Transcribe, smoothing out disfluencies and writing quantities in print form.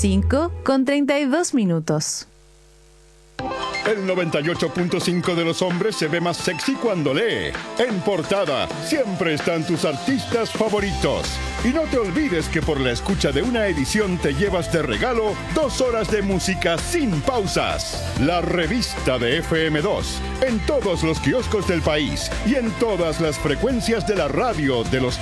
5:32. El 98.5 de los hombres se ve más sexy cuando lee. En portada siempre están tus artistas favoritos. Y no te olvides que por la escucha de una edición te llevas de regalo 2 horas de música sin pausas. La revista de FM2 en todos los kioscos del país y en todas las frecuencias de la radio de los